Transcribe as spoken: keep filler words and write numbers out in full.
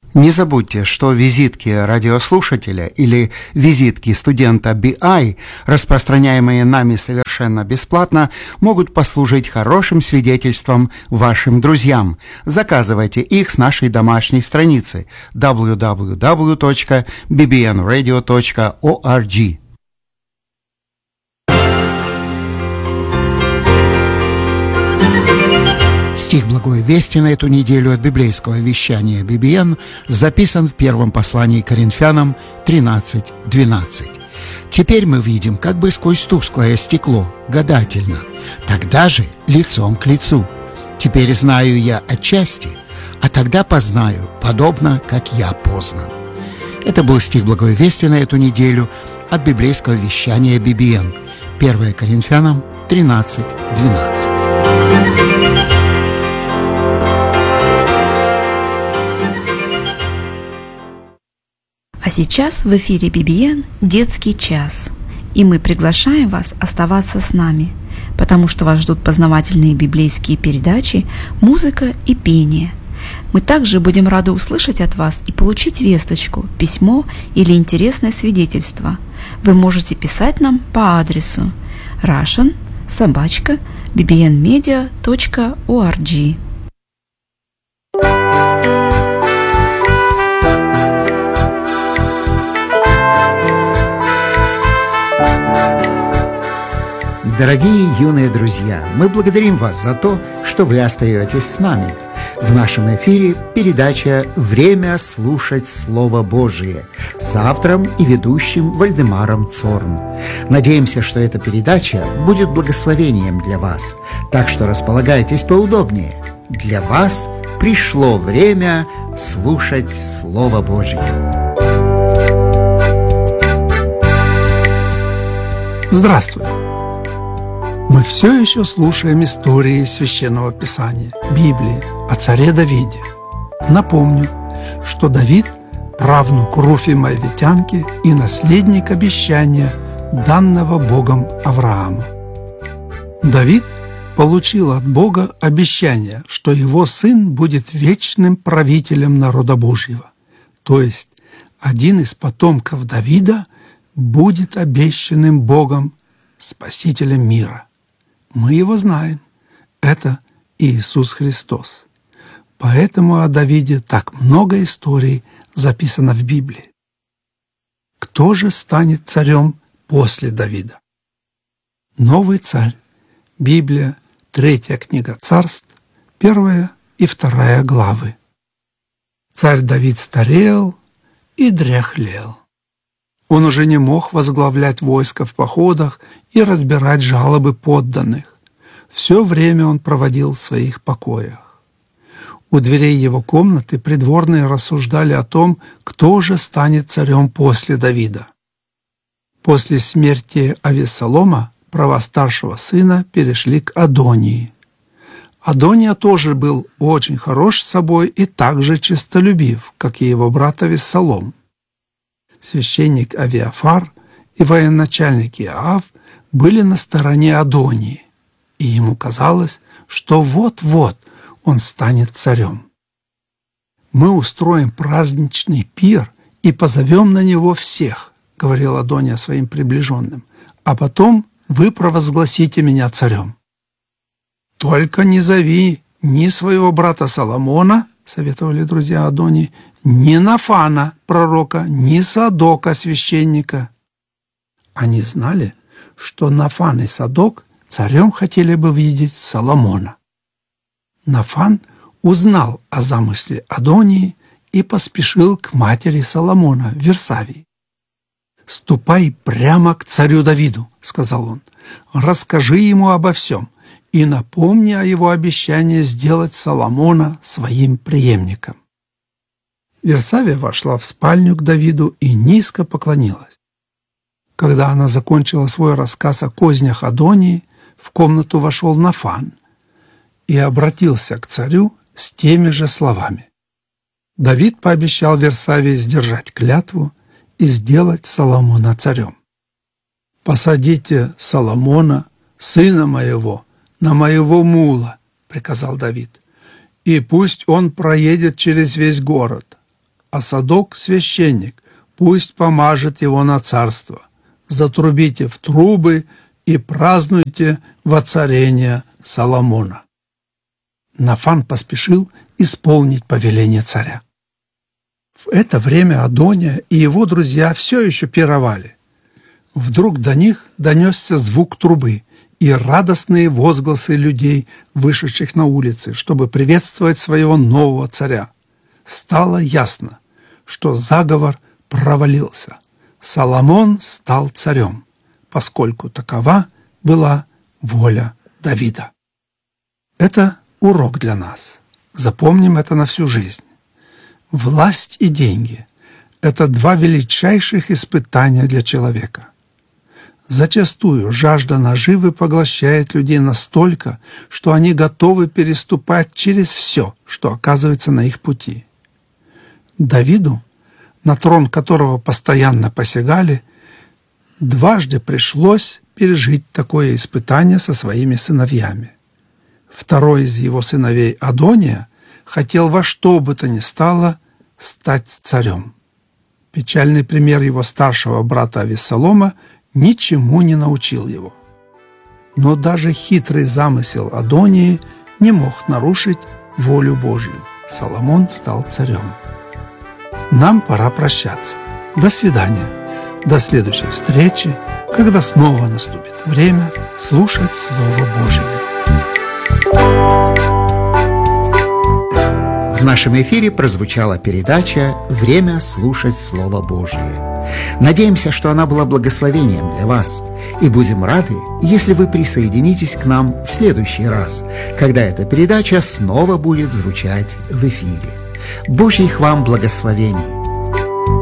Не забудьте, что визитки радиослушателя или визитки студента би ай, распространяемые нами совершенно бесплатно, могут послужить хорошим свидетельством вашим друзьям. Заказывайте их с нашей домашней страницы дабл ю дабл ю дабл ю точка би би эн радио точка орг. Стих Благой Вести на эту неделю от библейского вещания би би эн записан в первом послании к Коринфянам тринадцать двенадцать. «Теперь мы видим как бы сквозь тусклое стекло, гадательно, тогда же лицом к лицу. Теперь знаю я отчасти, а тогда познаю, подобно, как я познан». Это был стих Благой Вести на эту неделю от библейского вещания би би эн. первое Коринфянам тринадцать двенадцать. А сейчас в эфире би би эн «Детский час». И мы приглашаем вас оставаться с нами, потому что вас ждут познавательные библейские передачи, музыка и пение. Мы также будем рады услышать от вас и получить весточку, письмо или интересное свидетельство. Вы можете писать нам по адресу russian собака би би эн медиа точка орг. Дорогие юные друзья, мы благодарим вас за то, что вы остаетесь с нами. В нашем эфире передача «Время слушать Слово Божие» с автором и ведущим Вальдемаром Цорн. Надеемся, что эта передача будет благословением для вас, так что располагайтесь поудобнее. Для вас пришло время слушать Слово Божие. Здравствуй! Мы все еще слушаем истории Священного Писания, Библии, о царе Давиде. Напомню, что Давид – правнук Руфи Моавитянки и наследник обещания, данного Богом Аврааму. Давид получил от Бога обещание, что его сын будет вечным правителем народа Божьего, то есть один из потомков Давида будет обещанным Богом Спасителем мира. Мы его знаем. Это Иисус Христос. Поэтому о Давиде так много историй записано в Библии. Кто же станет царем после Давида? Новый царь. Библия, третья книга Царств, первая и вторая главы. Царь Давид старел и дряхлел. Он уже не мог возглавлять войско в походах и разбирать жалобы подданных. Все время он проводил в своих покоях. У дверей его комнаты придворные рассуждали о том, кто же станет царем после Давида. После смерти Авессалома права старшего сына перешли к Адонии. Адония тоже был очень хорош собой и также честолюбив, как и его брат Авессалом. Священник Авиафар и военачальник Иоав были на стороне Адонии, и ему казалось, что вот-вот он станет царем. «Мы устроим праздничный пир и позовем на него всех», — говорил Адония своим приближенным, «а потом вы провозгласите меня царем». «Только не зови ни своего брата Соломона, — советовали друзья Адонии, — ни Нафана, пророка, ни Садока, священника». Они знали, что Нафан и Садок царем хотели бы видеть Соломона. Нафан узнал о замысле Адонии и поспешил к матери Соломона в Версавии. «Ступай прямо к царю Давиду, — сказал он, — расскажи ему обо всем и напомни о его обещании сделать Соломона своим преемником». Версавия вошла в спальню к Давиду и низко поклонилась. Когда она закончила свой рассказ о кознях Адонии, в комнату вошел Нафан и обратился к царю с теми же словами. Давид пообещал Версавии сдержать клятву и сделать Соломона царем. «Посадите Соломона, сына моего, на моего мула, — приказал Давид, — и пусть он проедет через весь город, а Садок, священник, пусть помажет его на царство. Затрубите в трубы и празднуйте воцарение Соломона». Нафан поспешил исполнить повеление царя. В это время Адония и его друзья все еще пировали. Вдруг до них донесся звук трубы и радостные возгласы людей, вышедших на улицы, чтобы приветствовать своего нового царя. Стало ясно, что заговор провалился. Соломон стал царем, поскольку такова была воля Давида. Это урок для нас. Запомним это на всю жизнь. Власть и деньги – это два величайших испытания для человека. Зачастую жажда наживы поглощает людей настолько, что они готовы переступать через все, что оказывается на их пути. Давиду, на трон которого постоянно посягали, дважды пришлось пережить такое испытание со своими сыновьями. Второй из его сыновей, Адония, хотел во что бы то ни стало стать царем. Печальный пример его старшего брата Авессалома ничему не научил его. Но даже хитрый замысел Адонии не мог нарушить волю Божью. Соломон стал царем. Нам пора прощаться. До свидания. До следующей встречи, когда снова наступит время слушать Слово Божие. В нашем эфире прозвучала передача «Время слушать Слово Божие». Надеемся, что она была благословением для вас, и будем рады, если вы присоединитесь к нам в следующий раз, когда эта передача снова будет звучать в эфире. Божьих вам благословений!